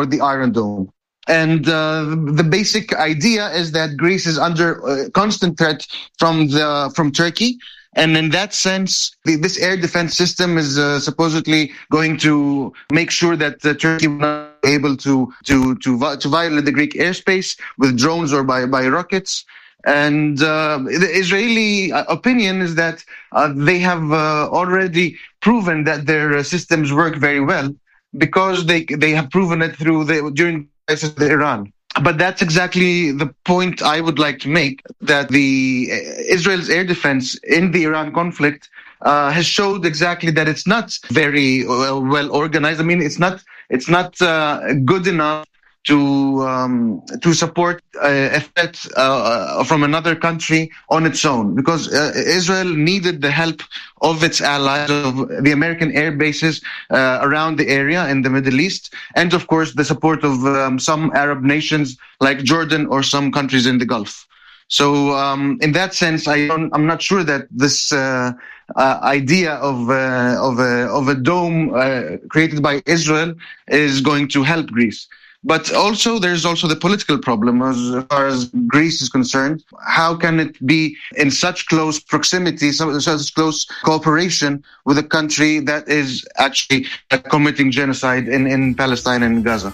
or the Iron Dome. And the basic idea is that Greece is under constant threat from Turkey. And in that sense, this air defense system is supposedly going to make sure that Turkey will not be able to violate the Greek airspace with drones or by rockets. And the Israeli opinion is that they have already proven that their systems work very well because they have proven it during the crisis with Iran. But that's exactly the point I would like to make, that Israel's air defense in the Iran conflict has showed exactly that it's not very well organized. I mean, it's not good enough to support a threat from another country on its own, because Israel needed the help of its allies, of the American air bases around the area in the Middle East, and of course the support of some Arab nations like Jordan or some countries in the Gulf. So in that sense, I'm not sure that this idea of a dome created by Israel is going to help Greece. But there's also the political problem as far as Greece is concerned. How can it be in such close proximity, such close cooperation with a country that is actually committing genocide in Palestine and Gaza?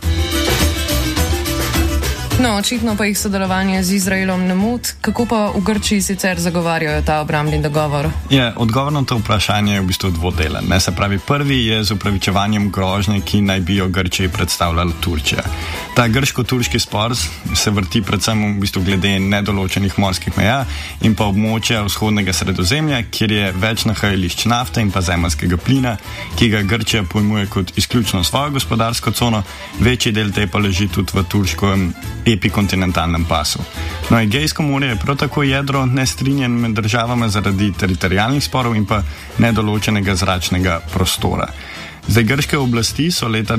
No, očitno pa jih sodelovanje z Izraelom ne moti. Kako pa v Grčiji sicer zagovarjajo ta obrambni dogovor? Odgovor na to vprašanje je v bistvu dvodelen. Se pravi, prvi je z upravičevanjem grožnje, ki naj bi jo Grčiji predstavljala Turčija. Ta grško-turški spor se vrti predvsem v bistvu glede nedoločenih morskih meja in pa območja vzhodnega Sredozemlja, kjer je več nahajališč nafte in pa zemeljskega plina, ki ga Grčija pojmuje kot izključno svojo gospodarsko cono, večji del te pa leži tudi v turškem epikontinentalnem pasu. No, Egejsko morje je prav tako jedro nestrinjen med državama zaradi teritorijalnih sporov in pa nedoločenega zračnega prostora. Zdaj, grške oblasti so leta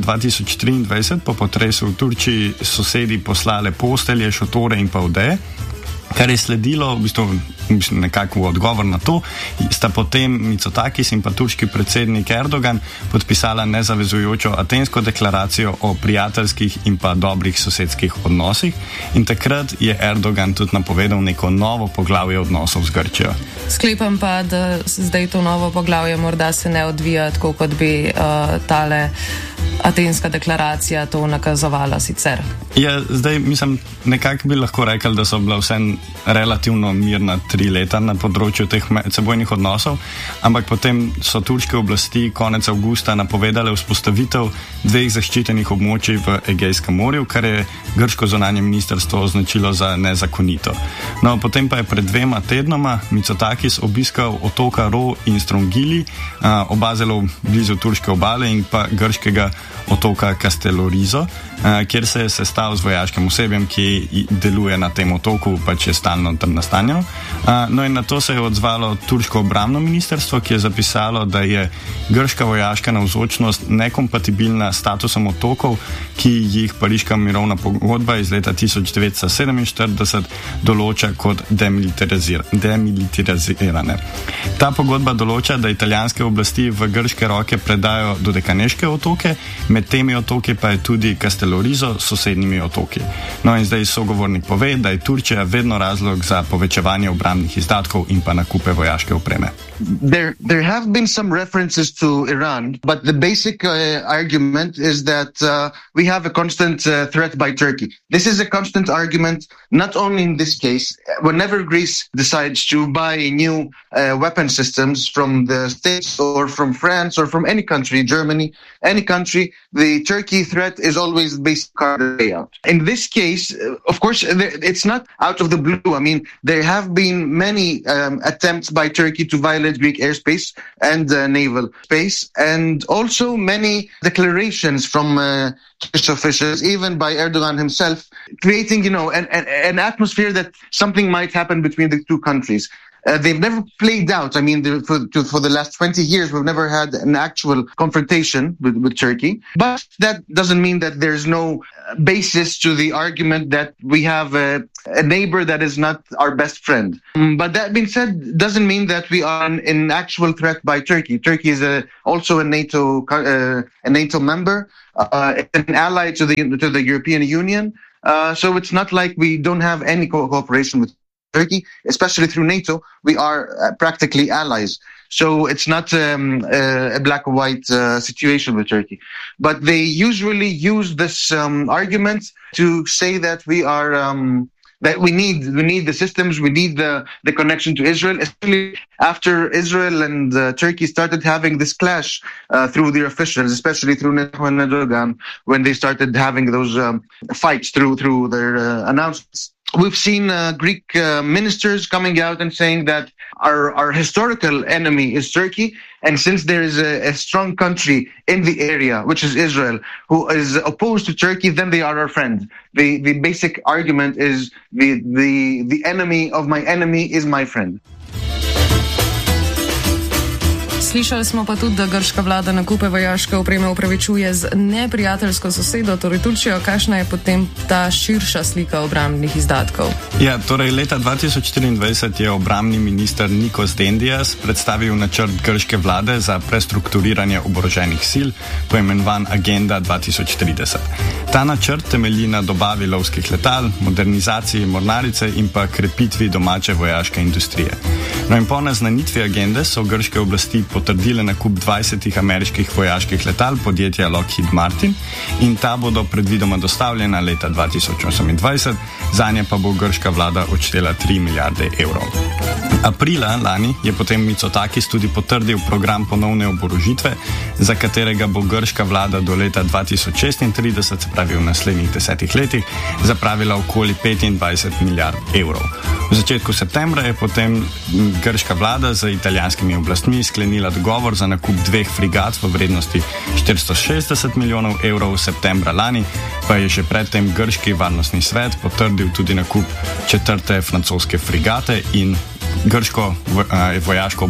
2023 po potresu v Turčiji sosedi poslale postelje, šotore in pa odeje. Kar je sledilo, v bistvu nekako v odgovor na to, sta potem Mitsotakis in pa turški predsednik Erdogan podpisala nezavezujočo Atensko deklaracijo o prijateljskih in pa dobrih sosedskih odnosih in takrat je Erdogan tudi napovedal neko novo poglavje odnosov z Grčijo. Sklepam pa, da zdaj to novo poglavje morda se ne odvija tako, kot bi tale Atenska deklaracija to nakazovala sicer. Zdaj, mislim, nekako bi lahko rekel, da so bila vse relativno mirna 3 leta na področju teh medsebojnih odnosov, ampak potem so turške oblasti konec avgusta napovedale vzpostavitev 2 zaščitenih območij v Egejskem morju, kar je grško zunanje ministrstvo označilo za nezakonito. No, potem pa je pred 2 tednoma Mitsotakis obiskal otoka Ro in Strongili, oba zelo blizu turške obale, in pa grškega otoka Castellorizo, kjer se je sestal z vojaškim osebjem, ki deluje na tem otoku, pač je stalno tam nastanjeno. No in na to se je odzvalo turško obrambno ministrstvo, ki je zapisalo, da je grška vojaška navzočnost nekompatibilna s statusom otokov, ki jih Pariška mirovna pogodba iz leta 1947 določa kot demilitarizirane. Ta pogodba določa, da italijanske oblasti v grške roke predajo Dodekaneške otoke, med temi otoki pa je tudi Castellorizo s sosednjimi otoki. No in zdaj sogovornik pove, da je Turčija vedno razlog za povečevanje obrambnih izdatkov in pa nakupe vojaške opreme. There have been some references to Iran, but the basic argument is that we have a constant threat by Turkey. This is a constant argument, not only in this case. Whenever Greece decides to buy new weapon systems from the States or from France or from any country, Germany, any country, the Turkey threat is always the basic card layout. In this case, of course, it's not out of the blue. I mean, there have been many attempts by Turkey to violate Greek airspace and naval space, and also many declarations from Turkish officials, even by Erdogan himself, creating, an atmosphere that something might happen between the two countries. they've never played out. I mean, for the last 20 years, we've never had an actual confrontation with Turkey. But that doesn't mean that there's no basis to the argument that we have a neighbor that is not our best friend. But that being said, doesn't mean that we are an actual threat by Turkey. Turkey is also a NATO member. It's an ally to the European Union. So it's not like we don't have any cooperation with Turkey, especially through NATO. We are practically allies. So it's not a black or white situation with Turkey. But they usually use this argument to say that we are that we need the systems, we need the connection to Israel, especially after Israel and Turkey started having this clash through their officials, especially through Netanyahu and Erdogan, when they started having those fights through their announcements. We've seen Greek ministers coming out and saying that our historical enemy is Turkey, and since there is a strong country in the area, which is Israel, who is opposed to Turkey, then they are our friend. The basic argument is the enemy of my enemy is my friend. Slišali smo pa tudi, da grška vlada nakupe vojaške opreme upravičuje z neprijateljsko sosedo, torej Turčijo. Kakšna je potem ta širša slika obrambnih izdatkov? Ja, torej leta 2024 je obrambni minister Nikos Dendias predstavil načrt grške vlade za prestrukturiranje oboroženih sil, poimenovan Agenda 2030. Ta načrt temelji na dobavi lovskih letal, modernizaciji mornarice in pa krepitvi domače vojaške industrije. No in po naznanitvi agende so grške oblasti potrdile nakup 20 ameriških vojaških letal podjetja Lockheed Martin in ta bodo predvidoma dostavljena leta 2028, zanje pa bo grška vlada odštela 3 milijarde evrov. Aprila lani je potem Mitsotakis tudi potrdil program ponovne oborožitve, za katerega bo grška vlada do leta 2036, se pravi v naslednjih 10 letih, zapravila okoli 25 milijard evrov. V začetku septembra je potem grška vlada z italijanskimi oblastmi sklenila dogovor za nakup 2 frigat v vrednosti 460 milijonov evrov. Septembra lani pa je že predtem grški varnostni svet potrdil tudi nakup 4. francoske frigate in grško vojaško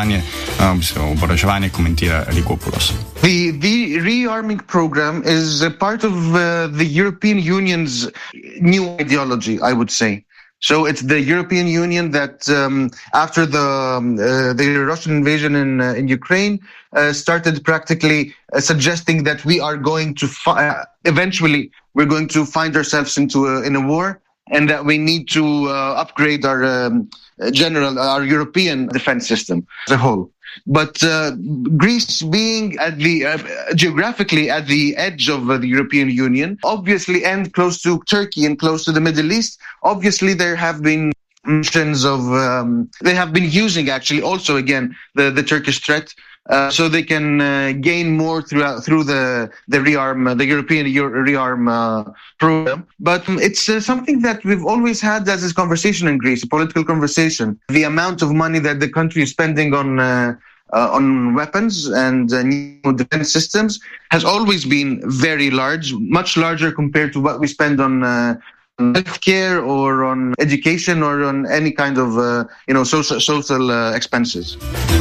oboroževanje komentira Rigopoulos. The rearming program is a part of the European Union's new ideology, I would say. So it's the European Union that, after the Russian invasion in Ukraine, started practically suggesting that we are going to eventually we're going to find ourselves in a war, and that we need to upgrade our European defense system as a whole. But Greece, being at the geographically at the edge of the European Union, obviously, and close to Turkey and close to the Middle East, obviously there have been mentions of they have been using actually also again the Turkish threat. So they can gain more through the European rearm program. But it's something that we've always had as a conversation in Greece, a political conversation. The amount of money that the country is spending on weapons and new defense systems has always been very large, much larger compared to what we spend on healthcare or on education or on any kind of social expenses.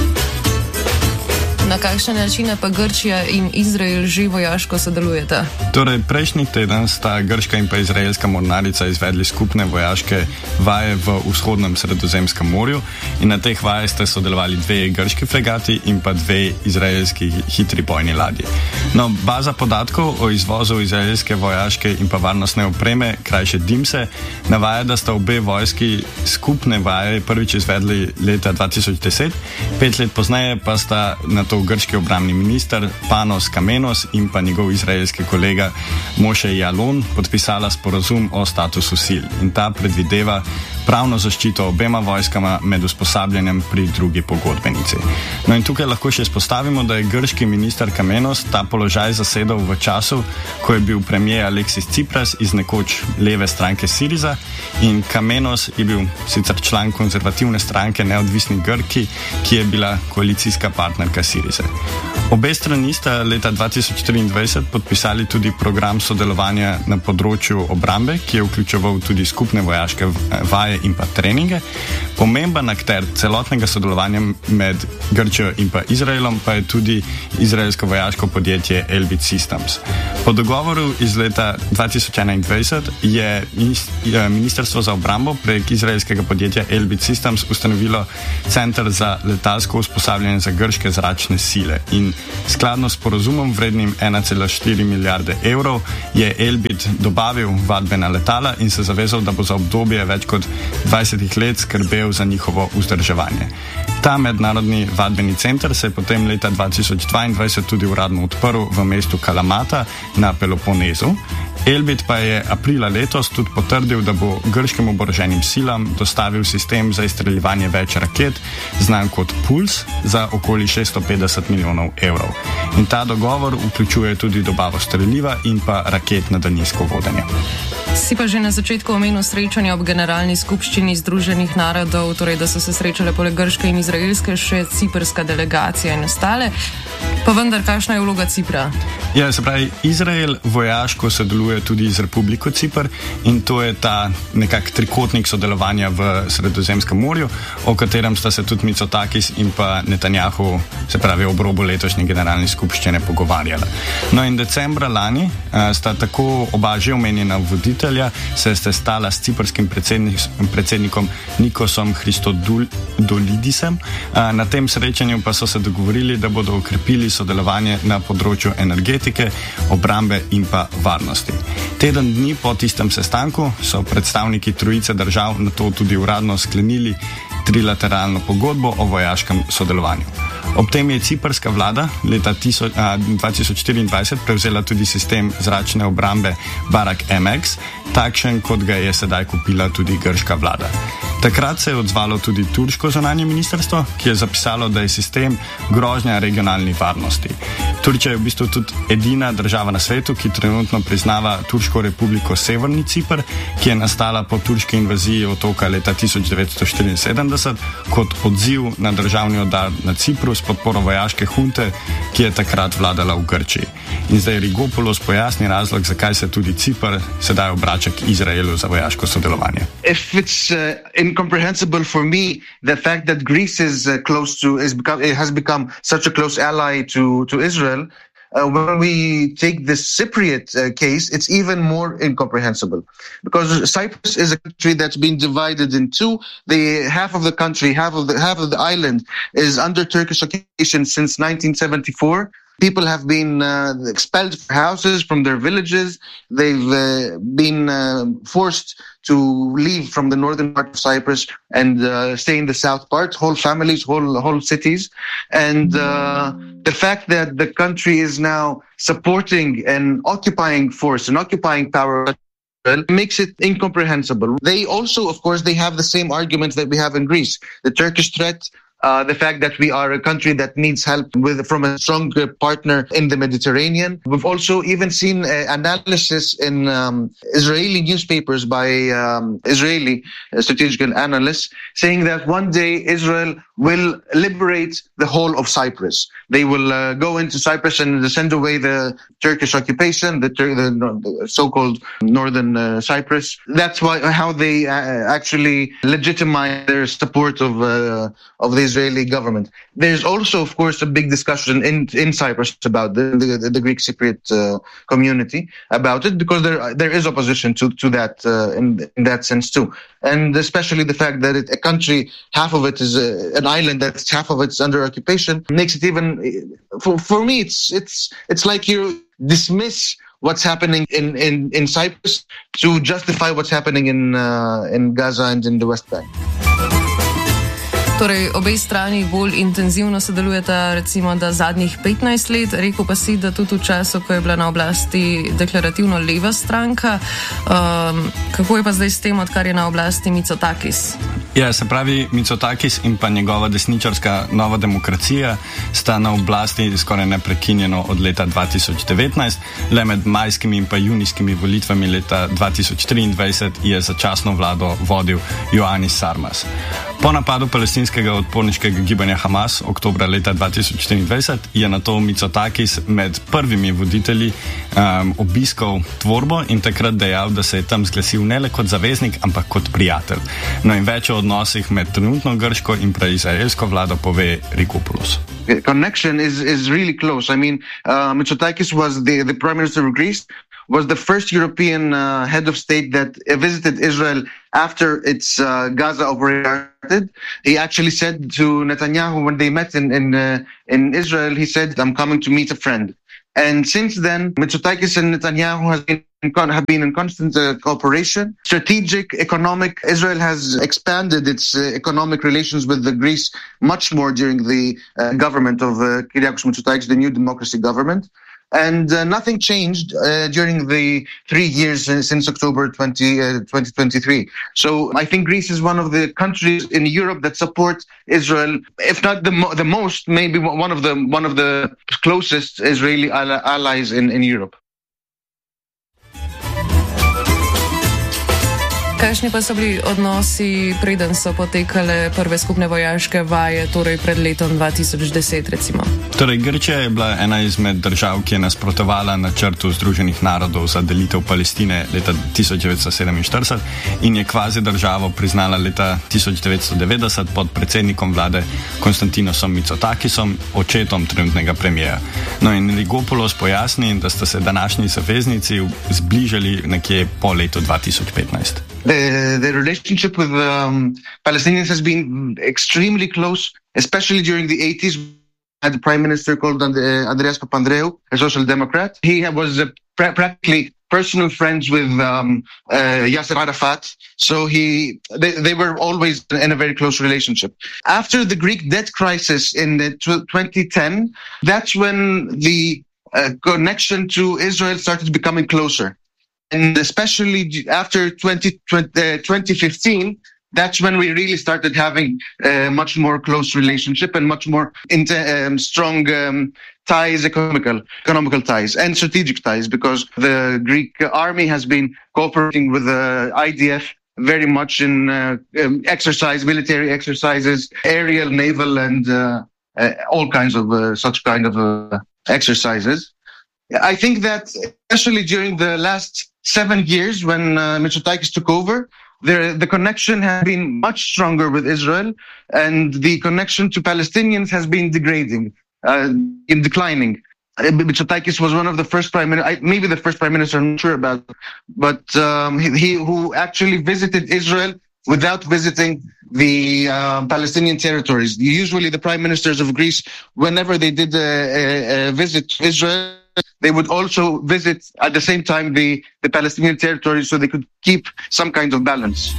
Na kakšne načine pa Grčija in Izrael že vojaško sodelujeta? Torej, prejšnji teden sta grška in pa izraelska mornarica izvedli skupne vojaške vaje v vzhodnem Sredozemskem morju in na teh vajah sta sodelovali 2 grški fregati in pa 2 izraelski hitri bojni ladji. No, baza podatkov o izvozu izraelske vojaške in pa varnostne opreme, krajše DIMSE, navaja, da sta obe vojski skupne vaje prvič izvedli leta 2010, 5 let pozneje pa sta na to grški obrambni minister Panos Kamenos in pa njegov izraelski kolega Moshe Yaalon podpisala sporazum o statusu sil in ta predvideva pravno zaščito obema vojskama med usposabljanjem pri drugi pogodbenici. No in tukaj lahko še izpostavimo, da je grški minister Kamenos ta položaj zasedal v času, ko je bil premier Alexis Tsipras iz nekoč leve stranke Syriza in Kamenos je bil sicer član konzervativne stranke Neodvisni Grki, ki je bila koalicijska partnerka Syrize. Obe strani sta leta 2023 podpisali tudi program sodelovanja na področju obrambe, ki je vključeval tudi skupne vojaške vaje in pa treninge. Pomemben akter celotnega sodelovanja med Grčijo in pa Izraelom pa je tudi izraelsko vojaško podjetje Elbit Systems. Po dogovoru iz leta 2021 je Ministrstvo za obrambo prek izraelskega podjetja Elbit Systems ustanovilo center za letalsko usposabljanje za grške zračne sile in skladno s sporazumom vrednim 1,4 milijarde evrov je Elbit dobavil vadbena letala in se zavezal, da bo za obdobje več kot 20 let skrbel za njihovo vzdrževanje. Ta mednarodni vadbeni center se je potem leta 2022 tudi uradno odprl v mestu Kalamata na Peloponezu. Elbit pa je aprila letos tudi potrdil, da bo grškim oboroženim silam dostavil sistem za izstreljevanje več raket, znan kot Puls, za okoli 650 milijonov evrov. In ta dogovor vključuje tudi dobavo streljiva in pa raket na daljinsko vodenje. Si pa že na začetku omenil srečanje ob Generalni skupščini Združenih narodov, torej da so se srečale poleg grške in izraelske še ciprska delegacija in ostale. Pa vendar, kakšna je vloga Cipra? Ja, se pravi, Izrael vojaško sodeluje tudi z Republiko Cipr in to je ta nekak trikotnik sodelovanja v Sredozemskem morju, o katerem sta se tudi Mitsotakis in pa Netanjahu, se pravi ob robu letošnje generalne skupščine, pogovarjala. No in decembra lani sta tako oba že omenjena voditelja se sestala s ciprskim predsednikom Nikosom Christodolidisem. Na tem srečanju pa so se dogovorili, da bodo okrepili sodelovanje na področju energetike, obrambe in pa varnosti. Teden dni po tistem sestanku so predstavniki trojice držav na to tudi uradno sklenili trilateralno pogodbo o vojaškem sodelovanju. Ob tem je ciprska vlada leta 2024 prevzela tudi sistem zračne obrambe Barak MX, takšen kot ga je sedaj kupila tudi grška vlada. Takrat se je odzvalo tudi turško zunanje ministrstvo, ki je zapisalo, da je sistem grožnja regionalni varnosti. Turčija je v bistvu tudi edina država na svetu, ki trenutno priznava Turško republiko Severni Cipr, ki je nastala po turški invaziji otoka leta 1974 kot odziv na državni udar na Cipru s podporo vojaške hunte, ki je takrat vladala v Grčiji. In zdaj Rigopoulos pojasni razlog, zakaj se tudi Cipr sedaj obrača k Izraelu za vojaško sodelovanje. If it's incomprehensible for me, the fact that Greece is has become such a close ally to Israel, when we take this Cypriot case, it's even more incomprehensible because Cyprus is a country that's been divided in two. Half of the country, half of the island is under Turkish occupation since 1974. People have been expelled from houses, from their villages. They've been forced to leave from the northern part of Cyprus and stay in the south part, whole families, whole cities. And the fact that the country is now supporting an occupying force, an occupying power, makes it incomprehensible. They also, of course, they have the same arguments that we have in Greece. The Turkish threat, the fact that we are a country that needs help from a strong partner in the Mediterranean. We've also even seen analysis in Israeli newspapers by Israeli strategic analysts saying that one day Israel will liberate the whole of Cyprus. They will go into Cyprus and send away the Turkish occupation, the so-called northern Cyprus. That's how they actually legitimize their support of the Israeli government. There's also, of course, a big discussion in Cyprus about the Greek Cypriot community about it, because there is opposition to that in that sense too, and especially the fact that a country, half of it is an island that's half of it's under occupation, makes it even for me it's like you dismiss what's happening in Cyprus to justify what's happening in Gaza and in the West Bank. Torej, obe strani bolj intenzivno sodelujeta, recimo, da zadnjih 15 let, rekel pa si, da tudi v času, ko je bila na oblasti deklarativno leva stranka. Kako je pa zdaj s tem, odkar je na oblasti Mitsotakis? Ja, se pravi, Mitsotakis in pa njegova desničarska Nova demokracija sta na oblasti skoraj neprekinjeno od leta 2019, le med majskimi in pa junijskimi volitvami leta 2023 je začasno vlado vodil Ioannis Sarmas. Po napadu palestinskega odporniškega gibanja Hamas oktobra leta 2024 je nato Mitsotakis med prvimi voditelji obiskal tvorbo in takrat dejal, da se je tam zglasil ne le kot zaveznik, ampak kot prijatelj. No in več o odnosih med trenutno grško in pa izraelsko vlado pove Rikopoulos. The connection is really close. I mean, Mitsotakis was the Prime Minister of Greece, was the first European head of state that visited Israel after its Gaza operation started. He actually said to Netanyahu when they met in Israel, he said, "I'm coming to meet a friend." And since then, Mitsotakis and Netanyahu have been in constant cooperation. Strategic, economic. Israel has expanded its economic relations with Greece much more during the government of Kyriakos Mitsotakis, the New Democracy government. And nothing changed during the 3 years since October 2023. So I think Greece is one of the countries in Europe that support Israel, if not the most, maybe one of the closest Israeli allies in Europe. Kakšni pa so bili odnosi, preden so potekale prve skupne vojaške vaje, torej pred letom 2010 recimo? Torej, Grčija je bila ena izmed držav, ki je nasprotovala načrtu Združenih narodov za delitev Palestine leta 1947 in je kvazi državo priznala leta 1990 pod predsednikom vlade Konstantinosom Mitsotakisom, očetom trenutnega premijera. No in Rikopoulos pojasni, da sta se današnji zaveznici zbližali nekje po letu 2015. The relationship with Palestinians has been extremely close, especially during the 80s. Had a prime minister called Andreas Papandreou, a social democrat. He was practically personal friends with Yasser Arafat, so they were always in a very close relationship. After the Greek debt crisis in 2010, that's when the connection to Israel started becoming closer. And especially after 2015, that's when we really started having a much more close relationship and much more strong ties, economical ties and strategic ties, because the Greek army has been cooperating with the IDF very much in military exercises, aerial, naval, and all kinds of such kind of exercises. I think that especially during the last 7 years when Mitsotakis took over, the connection has been much stronger with Israel, and the connection to Palestinians has been declining. Mitsotakis was one of the first maybe the first prime minister, I'm not sure about, but he who actually visited Israel without visiting the Palestinian territories. Usually the prime ministers of Greece, whenever they did a visit to Israel, they would also visit at the same time the Palestinian territories so they could keep some kind of balance.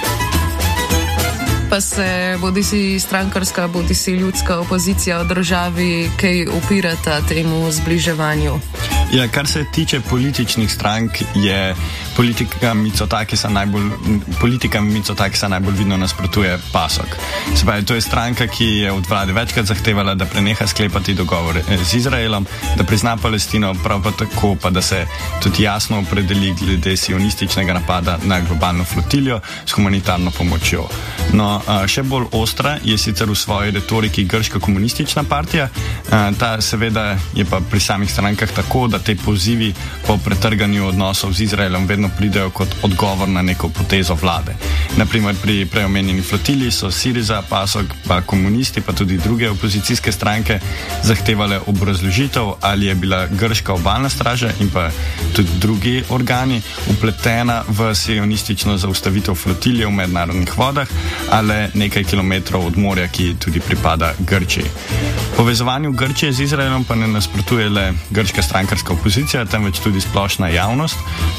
Pa se bodisi strankarska, bodisi ljudska opozicija v državi kaj upirata temu zbliževanju? Ja, kar se tiče političnih strank, je politika Mitsotakisa najbolj vidno nasprotuje PASOK. Se pravi, to je stranka, ki je od vlade večkrat zahtevala, da preneha sklepati dogovor z Izraelom, da prizna Palestino, prav pa tako pa da se tudi jasno opredeli glede sionističnega napada na globalno flotiljo s humanitarno pomočjo. No, še bolj ostra je sicer v svoji retoriki grška komunistična partija. Ta seveda je pa pri samih strankah tako, da te pozivi po pretrganju odnosov z Izraelom vedno pridejo kot odgovor na neko potezo vlade. Naprimer, pri preomenjeni flotili so Syriza, PASOK, pa komunisti, pa tudi druge opozicijske stranke zahtevale obrazložitev, ali je bila grška obalna straža in pa tudi drugi organi upletena v sionistično zaustavitev flotilje v mednarodnih vodah, ali nekaj kilometrov od morja, ki tudi pripada Grčiji. Povezovanju Grčije z Izraelom pa ne nasprotuje le grška strankarska opozicija, temveč tudi splošna javnost. Poleg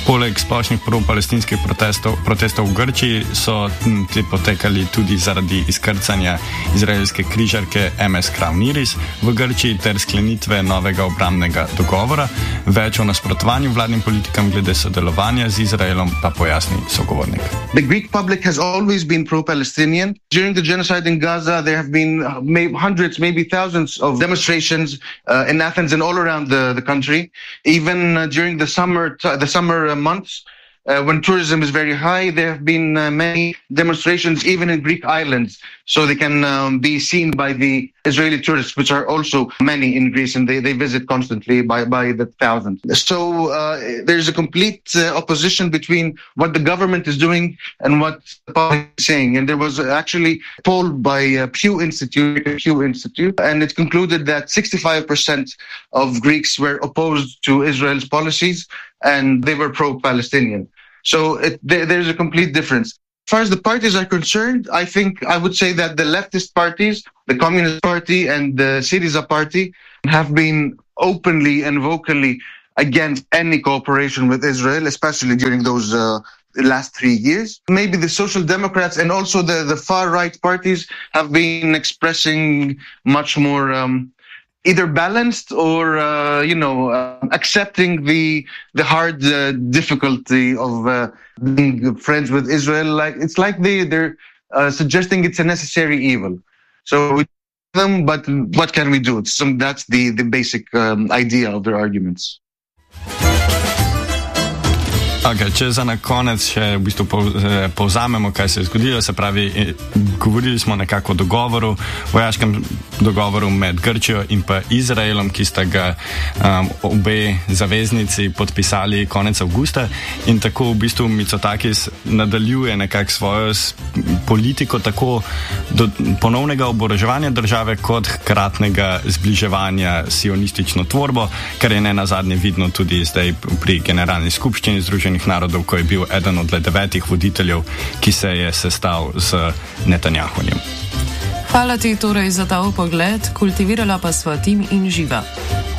splošnih pro-palestinskih protestov v Grčiji so ti potekali tudi zaradi izkrcanja izraelske križarke MS Crown Iris v Grčiji ter sklenitve novega obrambnega dogovora. Več o nasprotovanju vladnim politikam glede sodelovanja z Izraelom pa pojasni sogovornik. The Greek public has always been pro-Palestinian. During the genocide in Gaza, there have been hundreds, maybe thousands of demonstrations in Athens and all around the country. Even during the summer months, when tourism is very high, there have been many demonstrations even in Greek islands, so they can be seen by the Israeli tourists, which are also many in Greece, and they visit constantly by the thousands. So there's a complete opposition between what the government is doing and what the public is saying. And there was actually a poll by Pew Institute, and it concluded that 65% of Greeks were opposed to Israel's policies, and they were pro-Palestinian. So there's a complete difference. As far as the parties are concerned, I would say that the leftist parties, the Communist Party and the Syriza Party, have been openly and vocally against any cooperation with Israel, especially during those last 3 years. Maybe the Social Democrats and also the far-right parties have been expressing much more either balanced or accepting the hard difficulty of being friends with Israel. It's like they're suggesting it's a necessary evil. So we them, but what can we do? That's the basic idea of their arguments. Okay, če za na konec še v bistvu povzamemo, kaj se je zgodilo, se pravi, govorili smo nekako o dogovoru, vojaškem dogovoru med Grčijo in pa Izraelom, ki sta ga obe zaveznici podpisali konec avgusta, in tako v bistvu Mitsotakis nadaljuje nekako svojo politiko tako do ponovnega oboroževanja države kot hkratnega zbliževanja s sionistično tvorbo, kar je ne nazadnje vidno tudi zdaj pri Generalni skupščini Združenih narodov, ko je bil eden od 9 voditeljev, ki se je sestal z Netanjahujem. Hvala ti torej za ta pogled, kultivirala pa sva Tim in Živa.